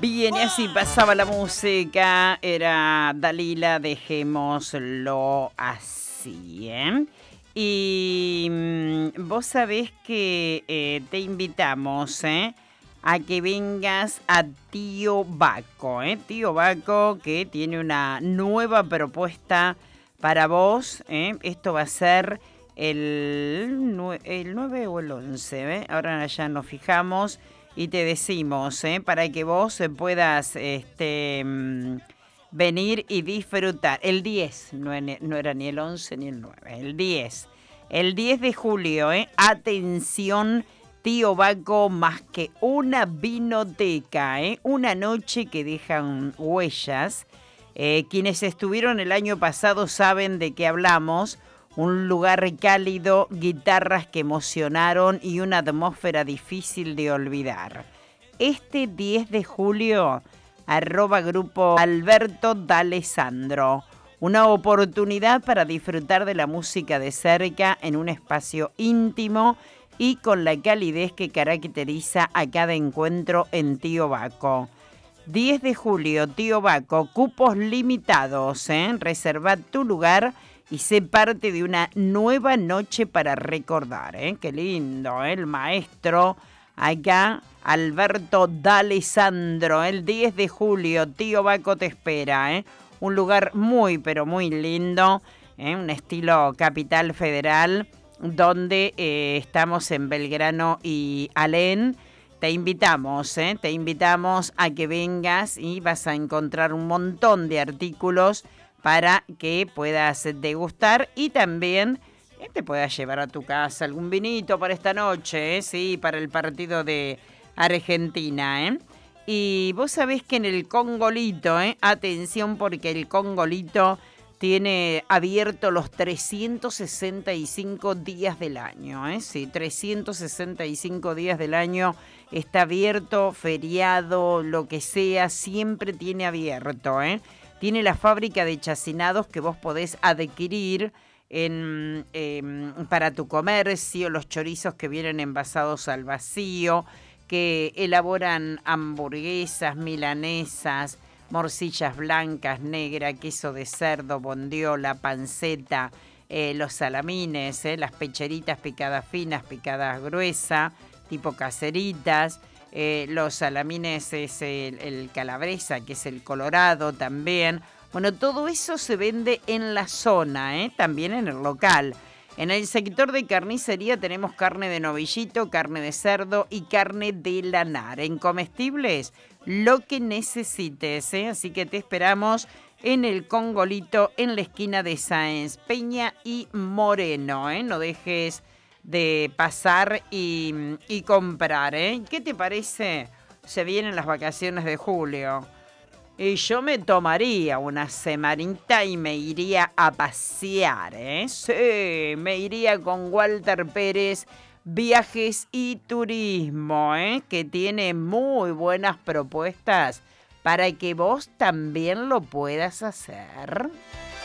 Bien, y así pasaba la música, era Dalila, dejémoslo así, ¿eh? Y vos sabés que te invitamos, a que vengas a Tío Baco, Tío Baco, que tiene una nueva propuesta para vos, Esto va a ser el 9 o el 11, Ahora ya nos fijamos. Y te decimos, para que vos puedas venir y disfrutar. El 10, no era ni el 11 ni el 9, el 10. El 10 de julio, atención, Tío Baco, más que una vinoteca, una noche que dejan huellas. Quienes estuvieron el año pasado saben de qué hablamos. Un lugar cálido, guitarras que emocionaron y una atmósfera difícil de olvidar. Este 10 de julio, @grupo Alberto D'Alessandro. Una oportunidad para disfrutar de la música de cerca en un espacio íntimo y con la calidez que caracteriza a cada encuentro en Tío Baco. 10 de julio, Tío Baco, cupos limitados, Reserva tu lugar y sé parte de una nueva noche para recordar, Qué lindo, el maestro acá, Alberto D'Alessandro, el 10 de julio, Tío Baco te espera, Un lugar muy, pero muy lindo, un estilo Capital Federal, donde estamos en Belgrano y Alén. Te invitamos a que vengas y vas a encontrar un montón de artículos para que puedas degustar y también te puedas llevar a tu casa algún vinito para esta noche, sí, para el partido de Argentina, Y vos sabés que en el Congolito, atención porque el Congolito tiene abierto los 365 días del año, Sí, 365 días del año está abierto, feriado, lo que sea, siempre tiene abierto, Tiene la fábrica de chacinados que vos podés adquirir para tu comercio, los chorizos que vienen envasados al vacío, que elaboran hamburguesas, milanesas, morcillas blancas, negras, queso de cerdo, bondiola, panceta, los salamines, las pecheritas picadas finas, picadas gruesas, tipo caseritas. Los salamines es el calabresa, que es el colorado también. Bueno, todo eso se vende en la zona, también en el local. En el sector de carnicería tenemos carne de novillito, carne de cerdo y carne de lanar. En comestibles, lo que necesites, Así que te esperamos en el Congolito, en la esquina de Sáenz Peña y Moreno, No dejes de pasar y comprar, ¿Qué te parece? Se vienen las vacaciones de julio. Y yo me tomaría una semanita y me iría a pasear, Sí, me iría con Walter Pérez, Viajes y Turismo, Que tiene muy buenas propuestas para que vos también lo puedas hacer.